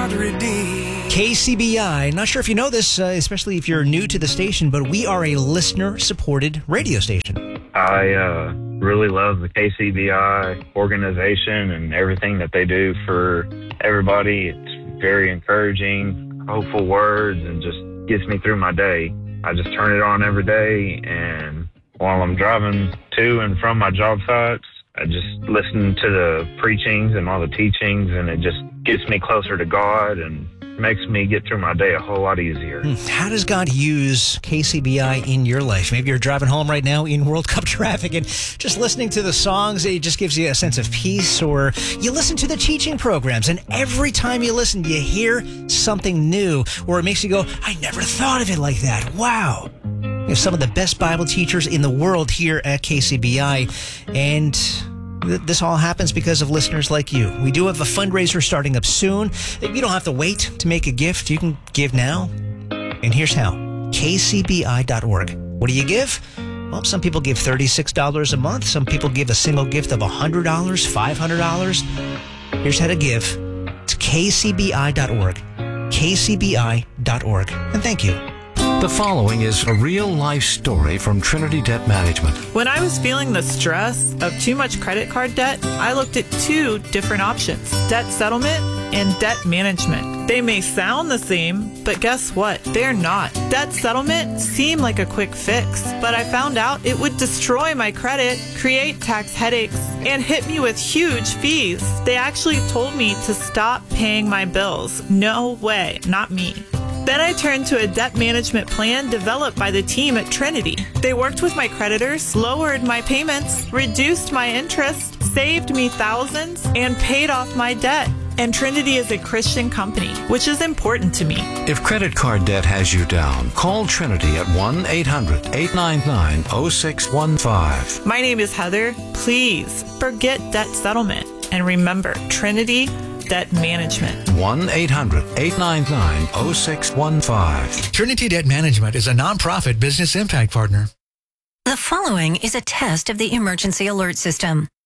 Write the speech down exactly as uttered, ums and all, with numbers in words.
God redeemed. K C B I. Not sure if you know this, uh, especially if you're new to the station, but we are a listener-supported radio station. I uh, really love the K C B I organization and everything that they do for everybody. It's very encouraging, hopeful words, and just gets me through my day. I just turn it on every day, and while I'm driving to and from my job sites, I just listen to the preachings and all the teachings, and it just gets me closer to God and makes me get through my day a whole lot easier. How does God use K C B I in your life? Maybe you're driving home right now in World Cup traffic and just listening to the songs, it just gives you a sense of peace, or you listen to the teaching programs, and every time you listen, you hear something new, or it makes you go, I never thought of it like that. Wow. We have some of the best Bible teachers in the world here at K C B I, and th- this all happens because of listeners like you. We do have a fundraiser starting up soon. You don't have to wait to make a gift. You can give now. And here's how. K C B I dot org. What do you give? Well, some people give thirty-six dollars a month. Some people give a single gift of one hundred dollars, five hundred dollars. Here's how to give. It's K C B I dot org. K C B I dot org. And thank you. The following is a real-life story from Trinity Debt Management. When I was feeling the stress of too much credit card debt, I looked at two different options, debt settlement and debt management. They may sound the same, but guess what? They're not. Debt settlement seemed like a quick fix, but I found out it would destroy my credit, create tax headaches, and hit me with huge fees. They actually told me to stop paying my bills. No way, not me. Then I turned to a debt management plan developed by the team at Trinity. They worked with my creditors, lowered my payments, reduced my interest, saved me thousands, and paid off my debt. And Trinity is a Christian company, which is important to me. If credit card debt has you down, call Trinity at one eight hundred, eight nine nine, zero six one five. My name is Heather. Please forget debt settlement. And remember, Trinity Debt Management. one eight hundred, eight nine nine, zero six one five. Trinity Debt Management is a nonprofit business impact partner. The following is a test of the emergency alert system.